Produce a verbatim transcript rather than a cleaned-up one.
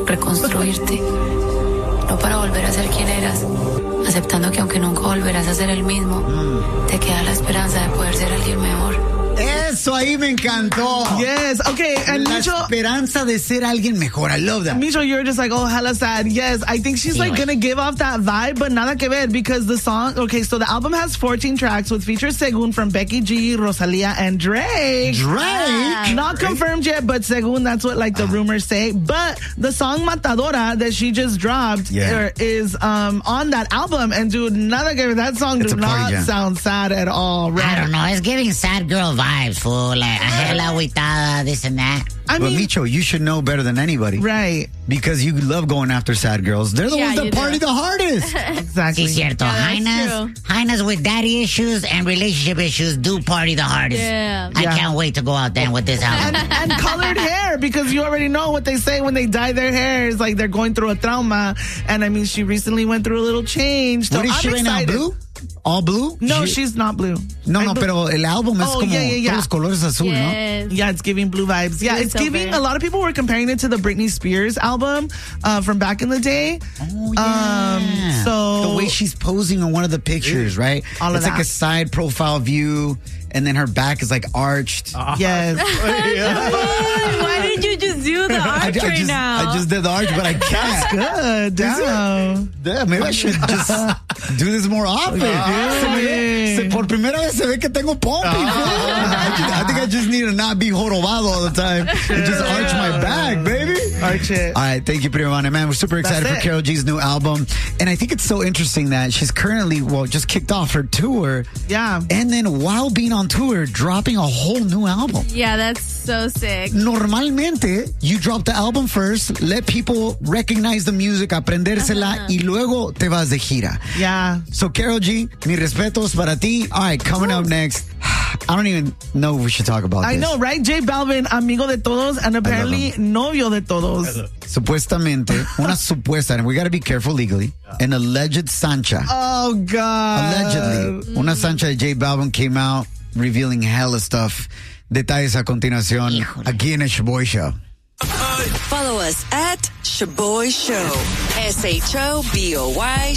reconstruirte. No para volver a ser quien eras, aceptando que aunque nunca volverás a ser el mismo, mm. te queda la esperanza de poder ser alguien mejor. Eso ahí me encantó. Yes, okay. And La Micho, esperanza de ser alguien mejor. I love that. Micho, you're just like, oh, hella sad. Yes, I think she's like gonna give off that vibe, but nada que ver, because the song, okay, so the album has fourteen tracks with features Según from Becky G, Rosalia, and Drake. Drake? Not confirmed yet, but Según, that's what like the rumors say. But the song Matadora that she just dropped yeah. is um, on that album, and dude, nada que ver. That song it's does not jam. sound sad at all. Right? I don't know. It's giving sad girl vibes, fool. Like, hella agüitada, this and that. I but mean, Micho, you should know better than anybody. Right. Because you love going after sad girls. They're the yeah, ones that party do. the hardest. Exactly. Sí, cierto. Yeah, Hyenas, hyenas with daddy issues and relationship issues do party the hardest. Yeah. I Yeah. can't wait to go out there with this album. and, and colored hair, because you already know what they say when they dye their hair is like they're going through a trauma. And I mean, she recently went through a little change. So What is I'm she right now, excited. blue? All blue? No, She- she's not blue. No, I no, be- pero el álbum es Oh, como yeah, yeah, yeah. todos los colores azul, Yes. Yeah, it's giving blue vibes. Yeah, Blue it's silver. giving, a lot of people were comparing it to the Britney Spears album uh, from back in the day. ¿no? Oh, yeah. Um, so- the way she's posing on one of the pictures, right? All of it's like that. a side profile view, and then her back is like arched. Yes. Why did you just do the I, arch I right just, now? I just did the arch, but I can't. Good. Damn. Yeah, maybe I should just do this more often. Se me- se- por primera vez se ve que tengo pumping. I, just- I think I just need to not be jorobado all the time and just arch my back, baby. Arch it. All right, thank you, Privana. Man, we're super excited That's for it. Karol G's new album. And I think it's so interesting that she's currently, well, just kicked off her tour. Yeah. And then while being on tour, dropping a whole new album. Yeah, that's so sick. Normalmente, you drop the album first, let people recognize the music, aprendérsela, y luego te vas de gira. Yeah. So, Karol G, mis respetos para ti. All right, coming up next. I don't even know if we should talk about I this. know, right? J Balvin, amigo de todos, and apparently novio de todos. Supuestamente, una supuesta, and we got to be careful legally, an alleged Sancha. Oh, God. Allegedly. Una Sancha de J Balvin came out revealing hella stuff. Detalles a continuación Híjole. aquí en el Shaboy Show. Follow us at Shaboy Show. S H O B O Y